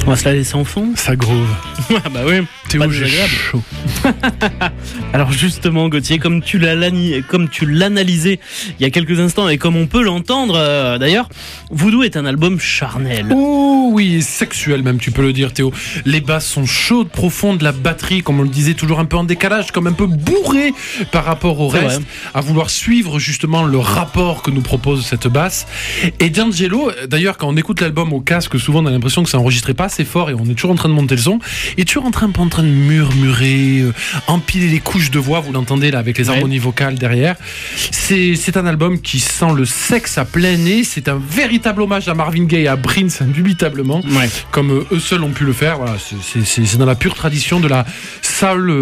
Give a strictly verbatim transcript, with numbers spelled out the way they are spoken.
On va se la laisser en fond. Ça groove. Ah bah oui, Théo, pas j'ai désagréable. chaud. Alors justement, Gauthier, comme tu l'as lani- comme tu l'analysais il y a quelques instants et comme on peut l'entendre euh, d'ailleurs, Voodoo est un album charnel. Oh oui, sexuel même, tu peux le dire, Théo. Les basses sont chaudes, profondes, la batterie, comme on le disait, toujours un peu en décalage, comme un peu bourré par rapport au C'est reste, vrai. à vouloir suivre justement le rapport que nous propose cette basse. Et D'Angelo, d'ailleurs, quand on écoute l'album au casque, souvent on a l'impression que ça enregistrait pas assez fort et on est toujours en train de monter le son, et toujours en train, en train de murmurer, euh, empiler les couches de voix, vous l'entendez là avec les Ouais. harmonies vocales derrière. C'est, c'est un album qui sent le sexe à plein nez, c'est un véritable hommage à Marvin Gaye et à Prince, indubitablement, Ouais. comme euh, eux seuls ont pu le faire. Voilà, c'est, c'est, c'est dans la pure tradition de la soul